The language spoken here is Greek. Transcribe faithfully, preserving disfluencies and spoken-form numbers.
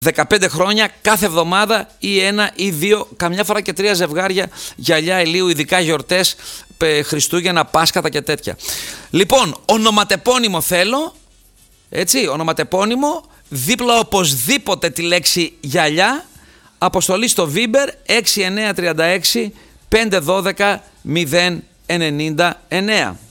δεκαπέντε χρόνια κάθε εβδομάδα ή ένα ή δύο, καμιά φορά και τρία ζευγάρια γυαλιά ηλίου, ειδικά γιορτές, Χριστούγεννα, Πάσχατα και τέτοια. Λοιπόν, ονοματεπώνυμο θέλω, έτσι, ονοματεπώνυμο, δίπλα οπωσδήποτε τη λέξη γυαλιά, αποστολή στο Viber έξι εννιά τρία έξι πέντε ένα δύο μηδέν εννιά εννιά.